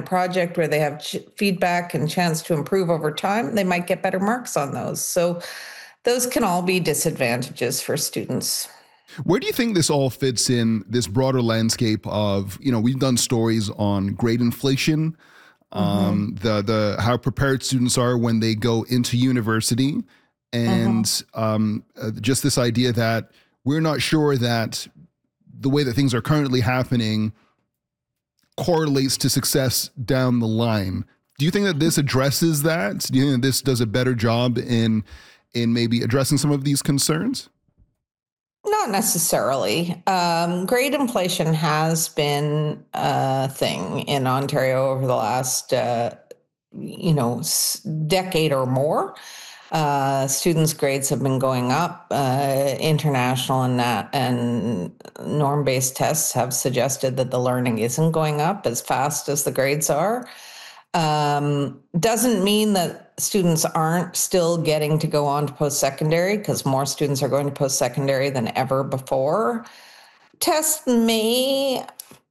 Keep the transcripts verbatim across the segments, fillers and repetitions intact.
project where they have ch- feedback and chance to improve over time, they might get better marks on those. So those can all be disadvantages for students. Where do you think this all fits in this broader landscape of, you know, we've done stories on grade inflation, mm-hmm. um, the the how prepared students are when they go into university, and mm-hmm. um, uh, just this idea that we're not sure that the way that things are currently happening correlates to success down the line. Do you think that this addresses that? Do you think that this does a better job in in maybe addressing some of these concerns? Not necessarily. Um, grade inflation has been a thing in Ontario over the last, uh, you know, decade or more. Uh, students' grades have been going up. Uh, international and nat- and norm-based tests have suggested that the learning isn't going up as fast as the grades are. Um, doesn't mean that students aren't still getting to go on to post-secondary, because more students are going to post-secondary than ever before. Tests may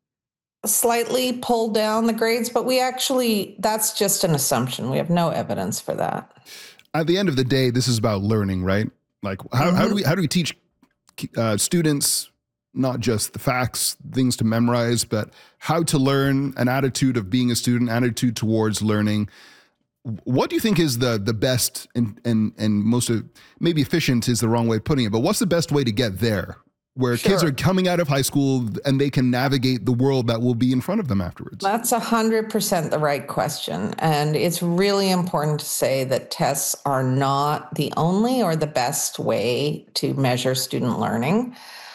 slightly pull down the grades, but we actually, that's just an assumption. We have no evidence for that. At the end of the day, this is about learning, right? Like how, mm-hmm. how do we how do we teach uh, students not just the facts, things to memorize, but how to learn, an attitude of being a student, attitude towards learning. What do you think is the the best and and and most of, maybe efficient is the wrong way of putting it, but what's the best way to get there, where sure. kids are coming out of high school and they can navigate the world that will be in front of them afterwards? That's one hundred percent the right question. And it's really important to say that tests are not the only or the best way to measure student learning.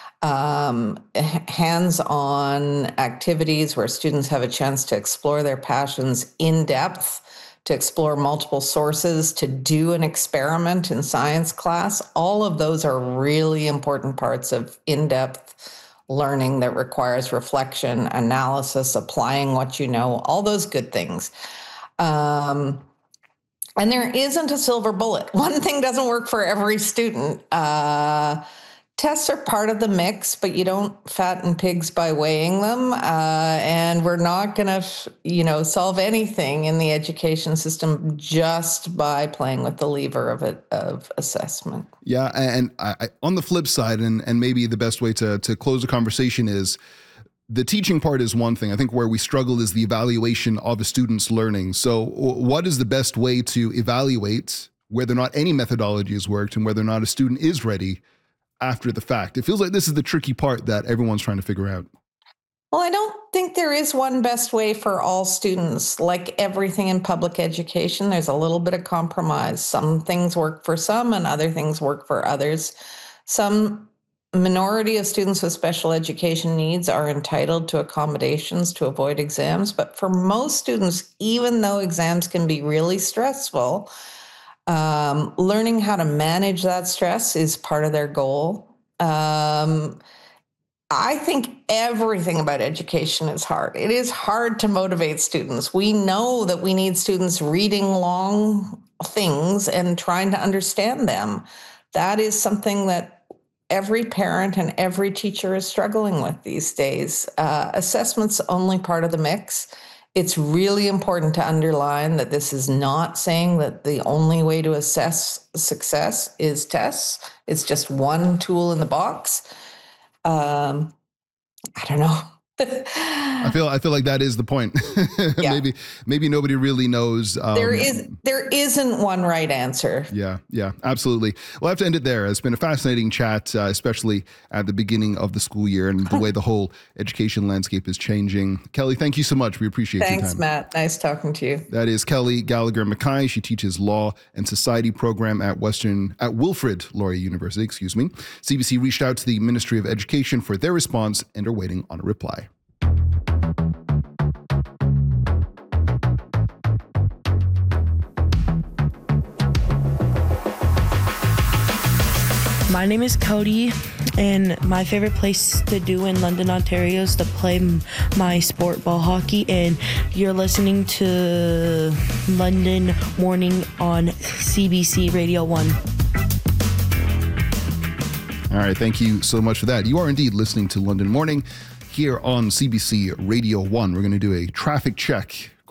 Um, hands-on activities where students have a chance to explore their passions in depth, to explore multiple sources, to do an experiment in science class. All of those are really important parts of in-depth learning that requires reflection, analysis, applying what you know, all those good things. Um, and there isn't a silver bullet. One thing doesn't work for every student. Uh, Tests are part of the mix, but you don't fatten pigs by weighing them. Uh, and we're not going to, you know, solve anything in the education system just by playing with the lever of it, of assessment. Yeah, and I, I, on the flip side, and and maybe the best way to to close the conversation is, the teaching part is one thing. I think where we struggle is the evaluation of a student's learning. So, what is the best way to evaluate whether or not any methodology has worked and whether or not a student is ready after the fact? It feels like this is the tricky part that everyone's trying to figure out. Well, I don't think there is one best way for all students. Like everything in public education, there's a little bit of compromise. Some things work for some and other things work for others. Some minority of students with special education needs are entitled to accommodations to avoid exams. But for most students, even though exams can be really stressful, Um, learning how to manage that stress is part of their goal. Um, I think everything about education is hard. It is hard to motivate students. We know that we need students reading long things and trying to understand them. That is something that every parent and every teacher is struggling with these days. Uh, assessment's only part of the mix. It's really important to underline that this is not saying that the only way to assess success is tests. It's just one tool in the box. Um, I don't know. I feel I feel like that is the point. Yeah. maybe maybe nobody really knows. Um, there is there isn't one right answer. Yeah, yeah, absolutely. We'll have to end it there. It's been a fascinating chat, uh, especially at the beginning of the school year and the way the whole education landscape is changing. Kelly, thank you so much. We appreciate your time. Thanks, Matt. Nice talking to you. That is Kelly Gallagher Mackay. She teaches law and society program at Western at Wilfrid Laurier University. Excuse me. C B C reached out to the Ministry of Education for their response and are waiting on a reply. My name is Cody, and my favorite place to do in London, Ontario is to play my sport, ball hockey, and you're listening to London Morning on C B C Radio one. All right, thank you so much for that. You are indeed listening to London Morning here on C B C Radio one. We're going to do a traffic check